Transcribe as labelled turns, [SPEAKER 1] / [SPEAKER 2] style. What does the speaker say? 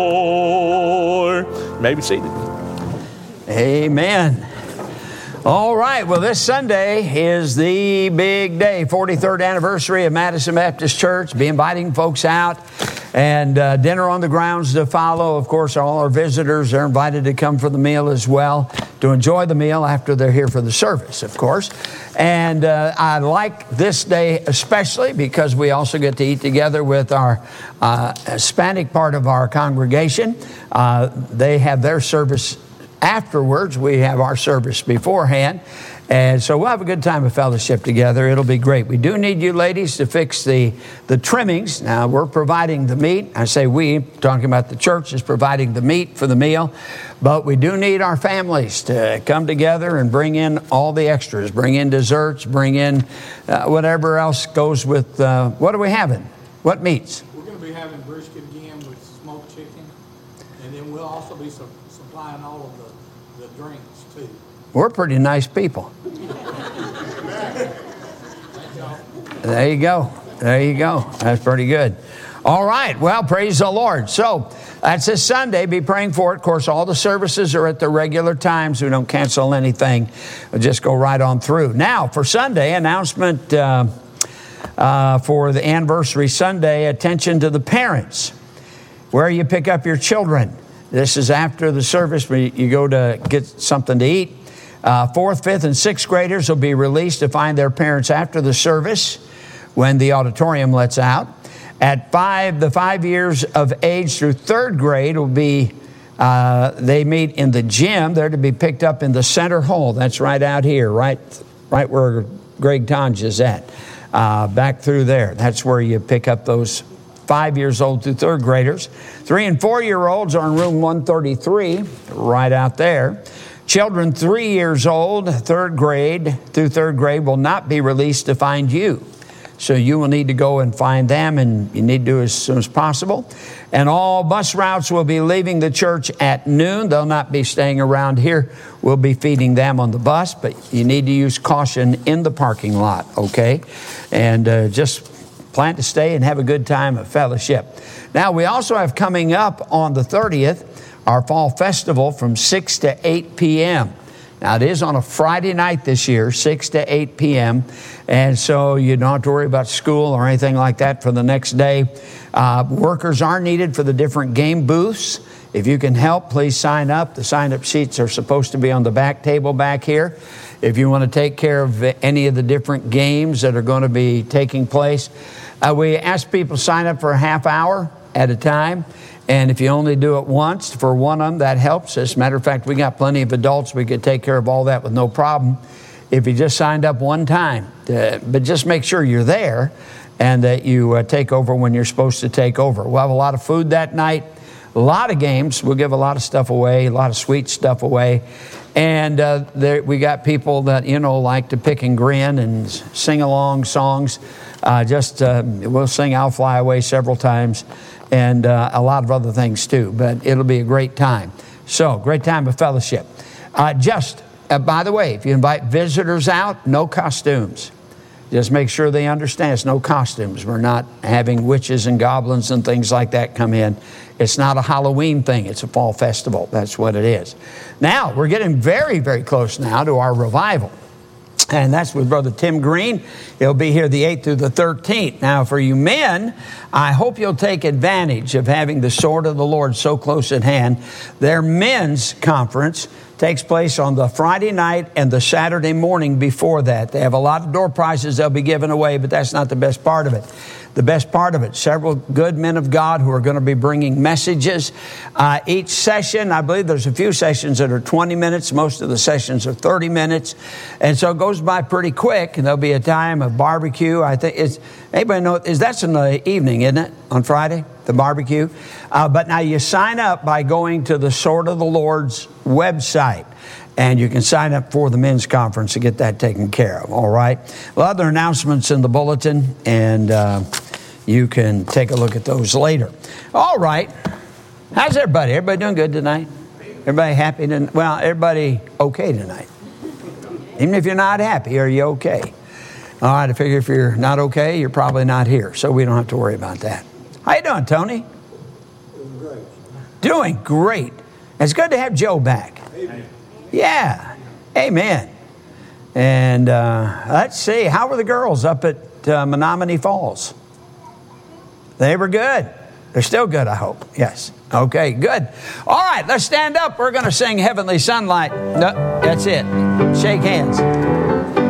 [SPEAKER 1] Maybe seated.
[SPEAKER 2] Amen. All right. Well, this Sunday is the big day, 43rd anniversary of Madison Baptist Church. Be inviting folks out, and dinner on the grounds to follow. Of course, all our visitors are invited to come for the meal as well, to enjoy the meal after they're here for the service, of course. And I like this day especially because we also get to eat together with our Hispanic part of our congregation. They have their service afterwards. We have our service beforehand. And so we'll have a good time of fellowship together. It'll be great. We do need you ladies to fix the trimmings. Now, we're providing the meat. I say we, talking about the church, is providing the meat for the meal. But we do need our families to come together and bring in all the extras. Bring in desserts, bring in whatever else goes with, what are we having? What meats?
[SPEAKER 3] We're going to be having brisket again with smoked chicken. And then we'll also be supplying all of the drinks, too.
[SPEAKER 2] We're pretty nice people. There you go. There you go. That's pretty good. All right. Well, praise the Lord. So that's this Sunday. Be praying for it. Of course, all the services are at the regular times. We don't cancel anything. We'll just go right on through. Now, for Sunday, announcement for the anniversary Sunday, attention to the parents. Where you pick up your children. This is after the service where you go to get something to eat. 4th, 5th, and 6th graders will be released to find their parents after the service when the auditorium lets out. At the 5 years of age through 3rd grade will be, they meet in the gym. They're to be picked up in the center hall. That's right out here, right where Greg Tonge is at. Back through there. That's where you pick up those 5 years old through 3rd graders. 3 and 4-year-olds are in room 133, right out there. Children 3 years old, 3rd grade through 3rd grade will not be released to find you. So you will need to go and find them, and you need to do it as soon as possible. And all bus routes will be leaving the church at noon. They'll not be staying around here. We'll be feeding them on the bus, but you need to use caution in the parking lot, okay? And just plan to stay and have a good time of fellowship. Now, we also have coming up on the 30th, our fall festival from 6 to 8 p.m. Now, it is on a Friday night this year, 6 to 8 p.m., and so you don't have to worry about school or anything like that for the next day. Workers are needed for the different game booths. If you can help, please sign up. The sign-up sheets are supposed to be on the back table back here. If you want to take care of any of the different games that are going to be taking place, we ask people to sign up for a half hour at a time. And if you only do it once for one of them, that helps. As a matter of fact, we got plenty of adults. We could take care of all that with no problem if you just signed up one time. But just make sure you're there and that you take over when you're supposed to take over. We'll have a lot of food that night, a lot of games. We'll give a lot of stuff away, a lot of sweet stuff away. And we got people that, like to pick and grin and sing along songs. We'll sing I'll Fly Away several times. And a lot of other things too, but it'll be a great time. So, great time of fellowship. By the way, if you invite visitors out, no costumes. Just make sure they understand it's no costumes. We're not having witches and goblins and things like that come in. It's not a Halloween thing. It's a fall festival. That's what it is. Now, we're getting very, very close now to our revival. And that's with Brother Tim Green. He'll be here the 8th through the 13th. Now, for you men, I hope you'll take advantage of having the sword of the Lord so close at hand. Their men's conference takes place on the Friday night and the Saturday morning before that. They have a lot of door prizes they'll be giving away, but that's not the best part of it. The best part of it, several good men of God who are going to be bringing messages. Each session, I believe there's a few sessions that are 20 minutes. Most of the sessions are 30 minutes. And so it goes by pretty quick. And there'll be a time of barbecue. I think anybody know, that's in the evening, isn't it? On Friday, the barbecue. But now you sign up by going to the Sword of the Lord's website. And you can sign up for the men's conference to get that taken care of, all right? Well, other announcements in the bulletin, and you can take a look at those later. All right. How's everybody? Everybody doing good tonight? Everybody happy? Well, everybody okay tonight? Even if you're not happy, are you okay? All right, I figure if you're not okay, you're probably not here, so we don't have to worry about that. How you doing, Tony?
[SPEAKER 3] Doing great.
[SPEAKER 2] Doing great. It's good to have Joe back.
[SPEAKER 3] Amen.
[SPEAKER 2] Yeah. Amen. And let's see. How were the girls up at Menominee Falls? They were good. They're still good, I hope. Yes. Okay, good. All right, let's stand up. We're going to sing Heavenly Sunlight. No, that's it. Shake hands.